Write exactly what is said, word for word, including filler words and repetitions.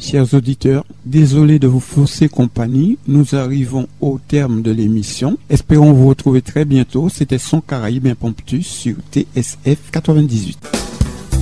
chers auditeurs, désolé de vous fausser compagnie. Nous arrivons au terme de l'émission. Espérons vous retrouver très bientôt. C'était Son Caraïbe Impromptu sur T S F quatre-vingt-dix-huit.